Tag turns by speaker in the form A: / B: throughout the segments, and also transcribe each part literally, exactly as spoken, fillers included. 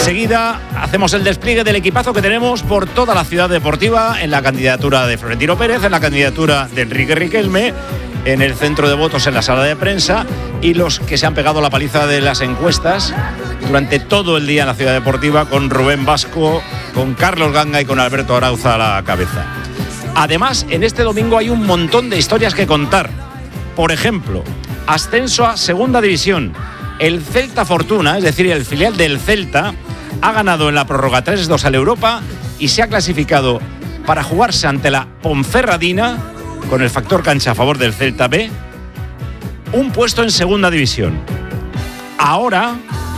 A: Enseguida hacemos el despliegue del equipazo que tenemos por toda la ciudad deportiva, en la candidatura de Florentino Pérez, en la candidatura de Enrique Riquelme, en el centro de votos, en la sala de prensa, y los que se han pegado la paliza de las encuestas durante todo el día en la ciudad deportiva, con Rubén Vasco, con Carlos Ganga y con Alberto Arauza a la cabeza. Además, en este domingo hay un montón de historias que contar. Por ejemplo, ascenso a Segunda División. El Celta Fortuna, es decir, el filial del Celta, ha ganado en la prórroga tres dos al Europa y se ha clasificado para jugarse ante la Ponferradina, con el factor cancha a favor del Celta B, un puesto en Segunda División. Ahora,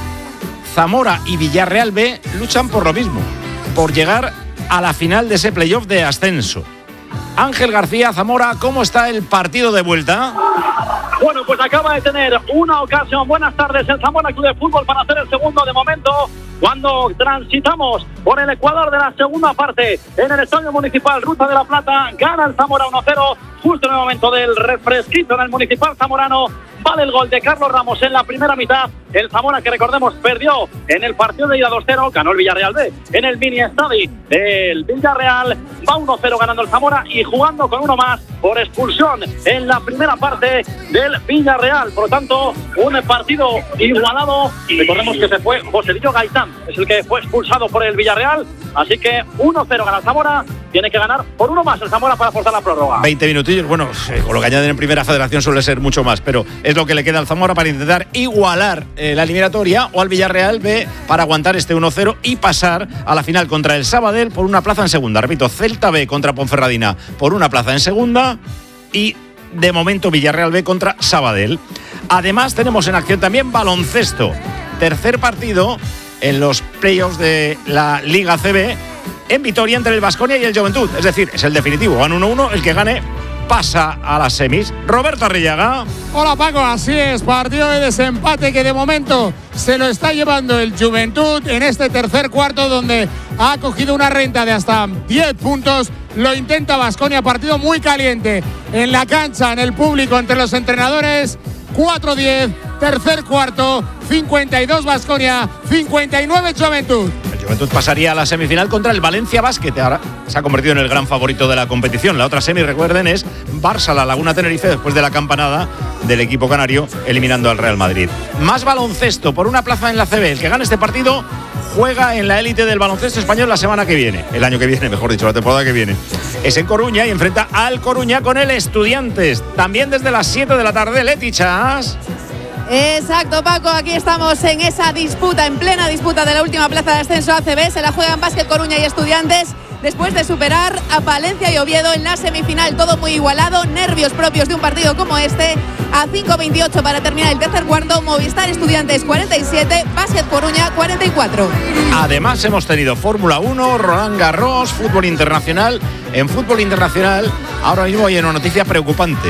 A: Zamora y Villarreal B luchan por lo mismo, por llegar a la final de ese playoff de ascenso. Ángel García, Zamora, ¿cómo está el partido de vuelta?
B: Bueno, pues acaba de tener una ocasión. Buenas tardes, el Zamora Club de Fútbol, para hacer el segundo de momento. Cuando transitamos por el ecuador de la segunda parte en el Estadio Municipal Ruta de la Plata, gana el Zamora uno cero, justo en el momento del refresquito en el Municipal zamorano. Vale el gol de Carlos Ramos en la primera mitad. El Zamora, que recordemos perdió en el partido de ida dos cero, ganó el Villarreal B en el mini estadio del Villarreal. Va uno cero ganando el Zamora y jugando con uno más por expulsión en la primera parte del Villarreal. Por lo tanto, un partido igualado. Recordemos que se fue Joselillo Gaitán, es el que fue expulsado por el Villarreal. Así que uno cero gana el Zamora. Tiene que ganar por uno más el Zamora para forzar la prórroga.
A: veinte minutillos, bueno, con lo que añaden en Primera Federación suele ser mucho más, pero es lo que le queda al Zamora para intentar igualar eh, la eliminatoria, o al Villarreal B para aguantar este uno cero y pasar a la final contra el Sabadell por una plaza en segunda. Repito, Celta B contra Ponferradina por una plaza en segunda y de momento Villarreal B contra Sabadell. Además tenemos en acción también baloncesto. Tercer partido en los playoffs de la Liga C B en Vitoria entre el Baskonia y el Juventud. Es decir, es el definitivo. Van uno uno, el que gane pasa a las semis. Roberto Arrillaga.
C: Hola Paco, así es, partido de desempate que de momento se lo está llevando el Juventud en este tercer cuarto, donde ha cogido una renta de hasta diez puntos. Lo intenta Baskonia, partido muy caliente en la cancha, en el público, entre los entrenadores. cuatro diez, tercer cuarto, cincuenta y dos Baskonia, cincuenta y nueve Juventud.
A: El Juventud pasaría a la semifinal contra el Valencia Basket. Ahora se ha convertido en el gran favorito de la competición. La otra semi, recuerden, es Barça, la Laguna Tenerife, después de la campanada del equipo canario eliminando al Real Madrid. Más baloncesto por una plaza en la C B. El que gane este partido juega en la élite del baloncesto español la semana que viene. El año que viene, mejor dicho, la temporada que viene. Es en Coruña y enfrenta al Coruña con el Estudiantes. También desde las siete de la tarde, Leti Chas.
D: Exacto, Paco, aquí estamos en esa disputa, en plena disputa de la última plaza de ascenso A C B. Se la juegan Básquet Coruña y Estudiantes, después de superar a Palencia y Oviedo en la semifinal. Todo muy igualado, nervios propios de un partido como este. A cinco veintiocho para terminar el tercer cuarto, Movistar Estudiantes cuarenta y siete, Básquet Coruña cuarenta y cuatro.
A: Además hemos tenido Fórmula uno, Roland Garros, fútbol internacional. En fútbol internacional ahora mismo hay una noticia preocupante.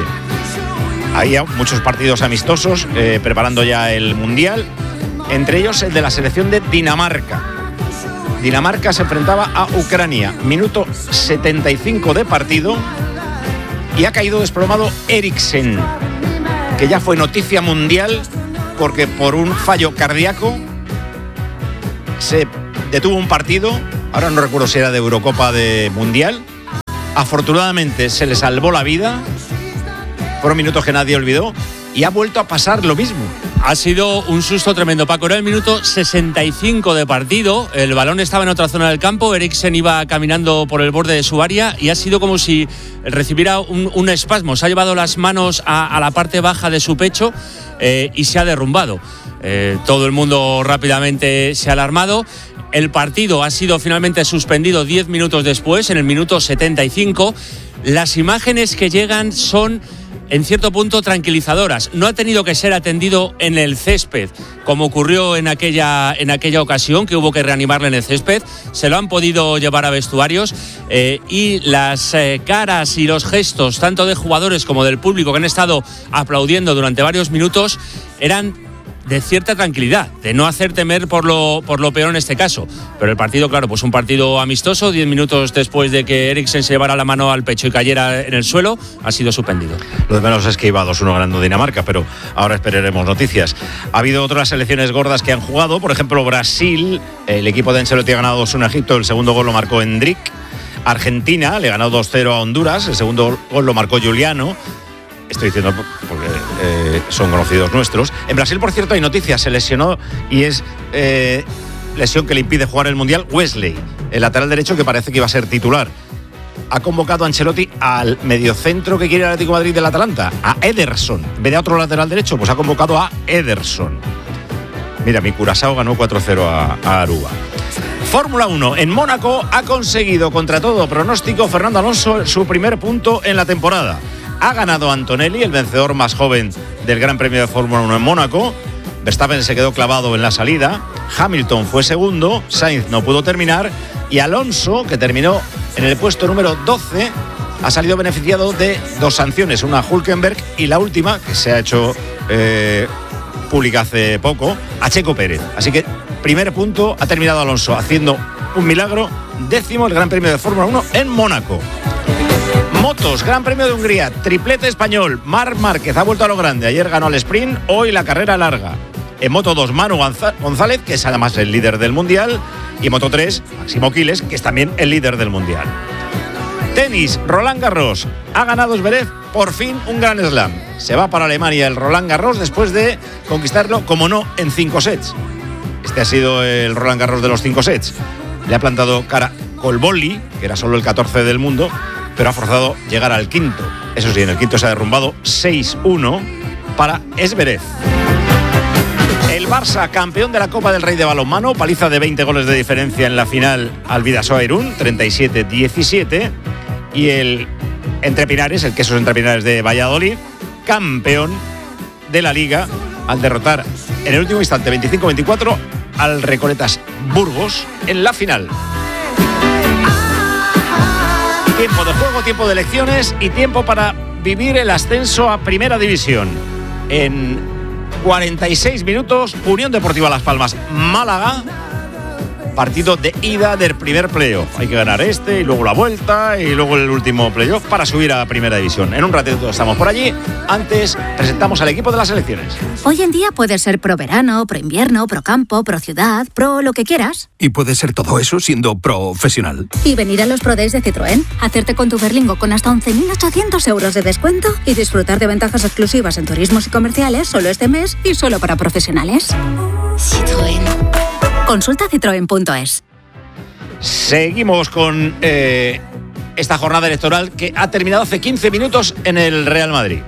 A: Hay muchos partidos amistosos eh, preparando ya el Mundial, entre ellos el de la selección de Dinamarca. Dinamarca se enfrentaba a Ucrania, minuto setenta y cinco de partido, y ha caído desplomado Eriksen, que ya fue noticia mundial porque por un fallo cardíaco se detuvo un partido, ahora no recuerdo si era de Eurocopa de Mundial. Afortunadamente se le salvó la vida. Fueron minutos que nadie olvidó y ha vuelto a pasar lo mismo.
E: Ha sido un susto tremendo, Paco. Era el minuto sesenta y cinco de partido. El balón estaba en otra zona del campo. Eriksen iba caminando por el borde de su área y ha sido como si recibiera un, un espasmo. Se ha llevado las manos a, a la parte baja de su pecho eh, y se ha derrumbado. Eh, todo el mundo rápidamente se ha alarmado. El partido ha sido finalmente suspendido diez minutos después, en el minuto setenta y cinco. Las imágenes que llegan son, en cierto punto, tranquilizadoras. No ha tenido que ser atendido en el césped, como ocurrió en aquella, en aquella ocasión, que hubo que reanimarle en el césped. Se lo han podido llevar a vestuarios eh, y las eh, caras y los gestos, tanto de jugadores como del público, que han estado aplaudiendo durante varios minutos, eran de cierta tranquilidad, de no hacer temer por lo, por lo peor en este caso. Pero el partido, claro, pues un partido amistoso, diez minutos después de que Eriksen se llevara la mano al pecho y cayera en el suelo, ha sido suspendido.
A: Lo de menos es que iba dos uno ganando Dinamarca, pero ahora esperaremos noticias. Ha habido otras selecciones gordas que han jugado, por ejemplo Brasil, el equipo de Ancelotti ha ganado dos uno a Egipto, el segundo gol lo marcó Endrick. Argentina le ganó dos cero a Honduras, el segundo gol lo marcó Juliano. Estoy diciendo porque eh, son conocidos nuestros. En Brasil, por cierto, hay noticias. Se lesionó y es eh, lesión que le impide jugar el Mundial Wesley, el lateral derecho que parece que iba a ser titular. Ha convocado a Ancelotti al mediocentro que quiere el Atlético de Madrid del Atalanta, a Ederson. En vez de a otro lateral derecho, pues ha convocado a Ederson. Mira, mi Curazao ganó cuatro cero a, a Aruba. Fórmula uno, en Mónaco ha conseguido contra todo pronóstico Fernando Alonso su primer punto en la temporada. Ha ganado Antonelli, el vencedor más joven del Gran Premio de Fórmula uno en Mónaco. Verstappen se quedó clavado en la salida. Hamilton fue segundo. Sainz no pudo terminar. Y Alonso, que terminó en el puesto número doce, ha salido beneficiado de dos sanciones. Una a Hülkenberg y la última, que se ha hecho eh, pública hace poco, a Checo Pérez. Así que primer punto ha terminado Alonso haciendo un milagro. Décimo el Gran Premio de Fórmula uno en Mónaco. Motos, Gran Premio de Hungría, triplete español. Marc Márquez ha vuelto a lo grande. Ayer ganó el sprint, hoy la carrera larga. En Moto dos, Manu González, que es además el líder del Mundial. Y en Moto tres, Máximo Quiles, que es también el líder del Mundial. Tenis, Roland Garros. Ha ganado Zverev por fin un Grand Slam. Se va para Alemania el Roland Garros después de conquistarlo, como no, en cinco sets. Este ha sido el Roland Garros de los cinco sets. Le ha plantado cara Colbolli, que era solo el catorce del mundo, pero ha forzado llegar al quinto. Eso sí, en el quinto se ha derrumbado seis uno para Zverev. El Barça, campeón de la Copa del Rey de balonmano, paliza de veinte goles de diferencia en la final al Bidasoa Irún, treinta y siete diecisiete. Y el Entre Pinares, el Quesos Entre Pinares de Valladolid, campeón de la Liga, al derrotar en el último instante, veinticinco veinticuatro, al Recoletas Burgos en la final. Tiempo de juego, tiempo de elecciones y tiempo para vivir el ascenso a Primera División. En cuarenta y seis minutos, Unión Deportiva Las Palmas, Málaga. Partido de ida del primer playoff. Hay que ganar este y luego la vuelta y luego el último playoff para subir a Primera División. En un ratito estamos por allí. Antes presentamos al equipo de las selecciones.
F: Hoy en día puedes ser pro verano, pro invierno, pro campo, pro ciudad, pro lo que quieras.
G: Y puedes ser todo eso siendo profesional.
F: Y venir a los Pro Days de Citroën, hacerte con tu Berlingo con hasta once mil ochocientos euros de descuento y disfrutar de ventajas exclusivas en turismos y comerciales solo este mes y solo para profesionales. Citroën. Consulta citroen punto es.
A: Seguimos con eh, esta jornada electoral que ha terminado hace quince minutos en el Real Madrid.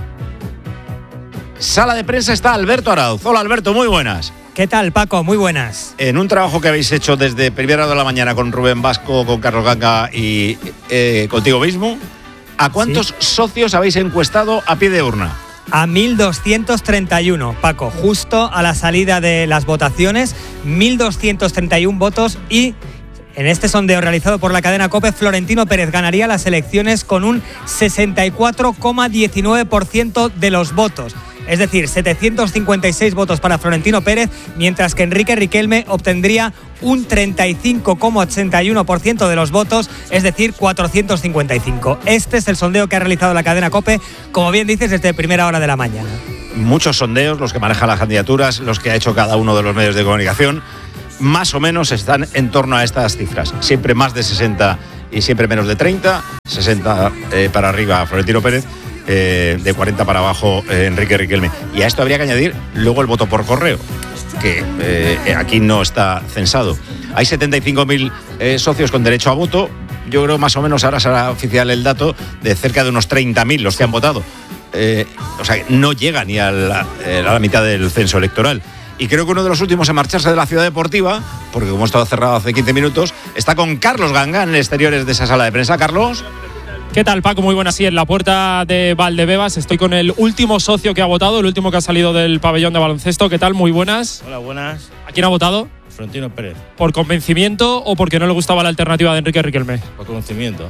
A: Sala de prensa está Alberto Arauz. Hola Alberto, muy buenas.
H: ¿Qué tal, Paco? Muy buenas.
A: En un trabajo que habéis hecho desde primera hora de la mañana con Rubén Vasco, con Carlos Ganga y eh, contigo mismo, ¿a cuántos sí. socios habéis encuestado a pie de urna?
H: A mil doscientos treinta y uno, Paco, justo a la salida de las votaciones, mil doscientos treinta y uno votos y en este sondeo realizado por la cadena COPE, Florentino Pérez ganaría las elecciones con un sesenta y cuatro coma diecinueve por ciento de los votos. Es decir, setecientos cincuenta y seis votos para Florentino Pérez, mientras que Enrique Riquelme obtendría un treinta y cinco coma ochenta y uno por ciento de los votos, es decir, cuatrocientos cincuenta y cinco. Este es el sondeo que ha realizado la cadena COPE, como bien dices, desde primera hora de la mañana.
A: Muchos sondeos, los que manejan las candidaturas, los que ha hecho cada uno de los medios de comunicación, más o menos están en torno a estas cifras. Siempre más de sesenta y siempre menos de treinta, sesenta eh, para arriba Florentino Pérez, Eh, de cuarenta para abajo eh, Enrique Riquelme. Y a esto habría que añadir luego el voto por correo, que eh, aquí no está censado. Hay setenta y cinco mil eh, socios con derecho a voto. Yo creo más o menos ahora será oficial el dato de cerca de unos treinta mil los que han votado. Eh, o sea, no llega ni a la, eh, a la mitad del censo electoral. Y creo que uno de los últimos en marcharse de la Ciudad Deportiva, porque como estaba cerrado hace quince minutos, está con Carlos Ganga en el exteriores de esa sala de prensa. Carlos.
I: ¿Qué tal, Paco? Muy buenas. Sí, en la puerta de Valdebebas estoy con el último socio que ha votado, el último que ha salido del pabellón de baloncesto. ¿Qué tal? Muy buenas.
J: Hola, buenas.
I: ¿A quién ha votado?
J: Florentino Pérez.
I: ¿Por convencimiento o porque no le gustaba la alternativa de Enrique Riquelme?
J: Por convencimiento.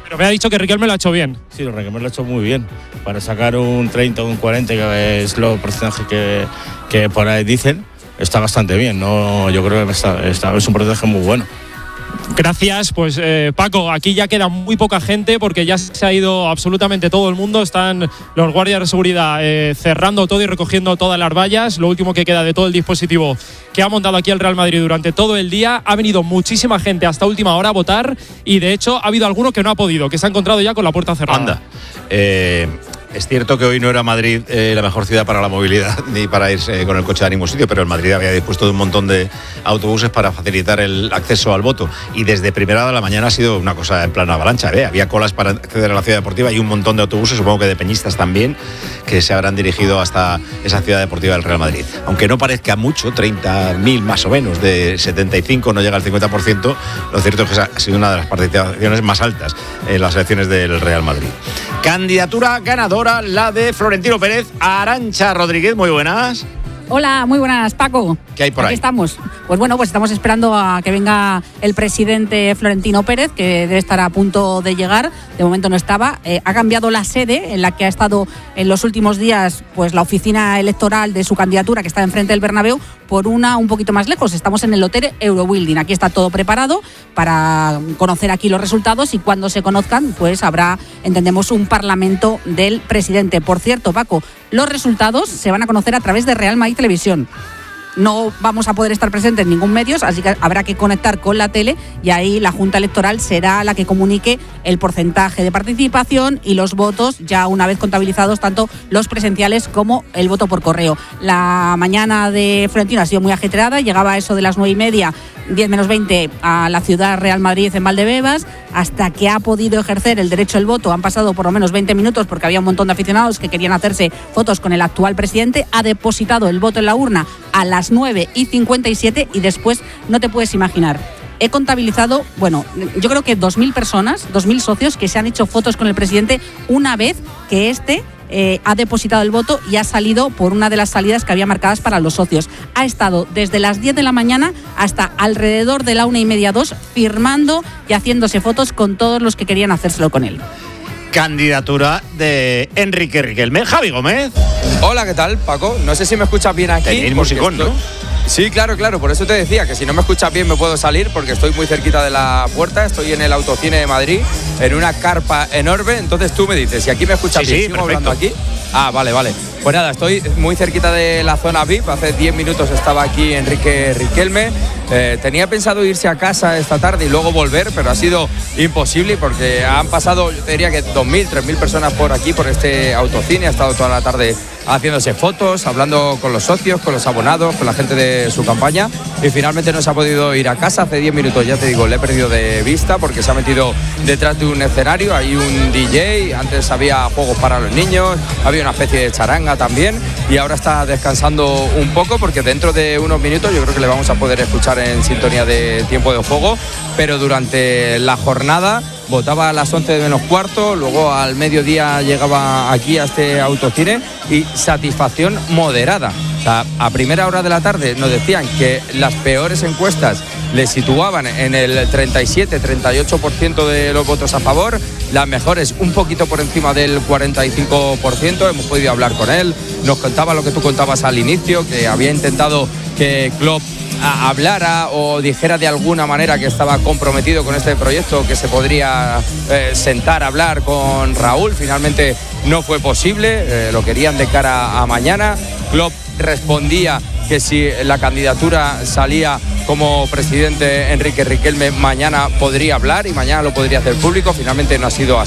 I: Pero me ha dicho que Riquelme lo ha hecho bien.
J: Sí, Riquelme lo ha hecho muy bien. Para sacar un treinta o un cuarenta, que es lo porcentaje que, que por ahí dicen, está bastante bien. ¿no? Yo creo que está, está, es un porcentaje muy bueno.
I: Gracias, pues eh, Paco, aquí ya queda muy poca gente porque ya se ha ido absolutamente todo el mundo. Están los guardias de seguridad eh, cerrando todo y recogiendo todas las vallas. Lo último que queda de todo el dispositivo que ha montado aquí el Real Madrid durante todo el día. Ha venido muchísima gente hasta última hora a votar y de hecho ha habido alguno que no ha podido, que se ha encontrado ya con la puerta cerrada.
A: Anda. Eh, es cierto que hoy no era Madrid eh, la mejor ciudad para la movilidad ni para irse con el coche a ningún sitio, pero el Madrid había dispuesto de un montón de autobuses para facilitar el acceso al voto y desde primera hora de la mañana ha sido una cosa en plan avalancha. ¿eh? Había colas para acceder a la ciudad deportiva y un montón de autobuses, supongo que de peñistas también, que se habrán dirigido hasta esa ciudad deportiva del Real Madrid. Aunque no parezca mucho, treinta mil más o menos, de setenta y cinco no llega al cincuenta por ciento, lo cierto es que ha sido una de las participaciones más altas en las elecciones del Real Madrid. Candidatura ganadora, la de Florentino Pérez. Arantxa Rodríguez, muy buenas.
K: Hola, muy buenas, Paco.
A: ¿Qué hay por
K: Aquí
A: ahí?
K: estamos. Pues bueno, pues estamos esperando a que venga el presidente Florentino Pérez, que debe estar a punto de llegar. De momento no estaba. Eh, ha cambiado la sede en la que ha estado en los últimos días, pues la oficina electoral de su candidatura, que está enfrente del Bernabéu, por una un poquito más lejos. Estamos en el Hotel Eurobuilding. Aquí está todo preparado para conocer aquí los resultados y cuando se conozcan, pues habrá, entendemos, un parlamento del presidente. Por cierto, Paco, los resultados se van a conocer a través de Real Madrid Televisión. No vamos a poder estar presentes en ningún medio, así que habrá que conectar con la tele y ahí la Junta Electoral será la que comunique el porcentaje de participación y los votos ya una vez contabilizados, tanto los presenciales como el voto por correo. La mañana de Florentino ha sido muy ajetreada, llegaba a eso de las nueve y media, diez menos veinte a la ciudad Real Madrid en Valdebebas, hasta que ha podido ejercer el derecho al voto han pasado por lo menos veinte minutos porque había un montón de aficionados que querían hacerse fotos con el actual presidente. Ha depositado el voto en la urna a las nueve y cincuenta y siete y después no te puedes imaginar. He contabilizado, bueno, yo creo que dos mil personas, dos mil socios que se han hecho fotos con el presidente una vez que este eh, ha depositado el voto y ha salido por una de las salidas que había marcadas para los socios. Ha estado desde las diez de la mañana hasta alrededor de la una y media, dos, firmando y haciéndose fotos con todos los que querían hacérselo con él.
A: Candidatura de Enrique Riquelme. Javi Gómez.
L: Hola, ¿qué tal, Paco? No sé si me escuchas bien aquí.
A: Tenéis musicón,
L: estoy...
A: ¿no?
L: Sí, claro, claro. Por eso te decía que si no me escuchas bien me puedo salir porque estoy muy cerquita de la puerta. Estoy en el Autocine de Madrid, en una carpa enorme. Entonces tú me dices, si aquí me escuchas
A: sí,
L: bien,
A: sí,
L: ¿sigo hablando aquí? Ah, vale, vale. Pues nada, estoy muy cerquita de la zona V I P. Hace diez minutos estaba aquí Enrique Riquelme. Eh, tenía pensado irse a casa esta tarde y luego volver, pero ha sido imposible porque han pasado, yo te diría que dos mil, tres mil personas por aquí, por este Autocine. Ha estado toda la tarde haciéndose fotos, hablando con los socios, con los abonados, con la gente de su campaña y finalmente no se ha podido ir a casa. Hace diez minutos, ya te digo, le he perdido de vista porque se ha metido detrás de un escenario, hay un D J, antes había juegos para los niños, había una especie de charanga también y ahora está descansando un poco porque dentro de unos minutos yo creo que le vamos a poder escuchar en sintonía de Tiempo de Juego, pero durante la jornada votaba a las once menos cuarto, luego al mediodía llegaba aquí a este Autocine y satisfacción moderada. O sea, a primera hora de la tarde nos decían que las peores encuestas le situaban en el treinta y siete, treinta y ocho por ciento de los votos a favor, las mejores un poquito por encima del cuarenta y cinco por ciento. Hemos podido hablar con él, nos contaba lo que tú contabas al inicio, que había intentado que Klopp hablara o dijera de alguna manera que estaba comprometido con este proyecto, que se podría eh, sentar a hablar con Raúl. Finalmente no fue posible, eh, lo querían de cara a mañana. Klopp respondía que si la candidatura salía como presidente Enrique Riquelme, mañana podría hablar y mañana lo podría hacer público. Finalmente no ha sido así.